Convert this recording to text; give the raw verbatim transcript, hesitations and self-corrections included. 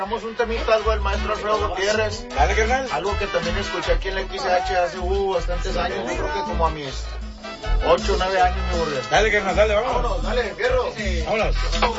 Damos un temita, algo del maestro Alfredo Gutiérrez. Dale, carnal. Algo que también escuché aquí en la X H hace uh, bastantes años, yo creo que como a mis ocho o nueve años, mi burger. Dale, carnal, dale, vámonos. Vámonos, dale, fierro. Vámonos.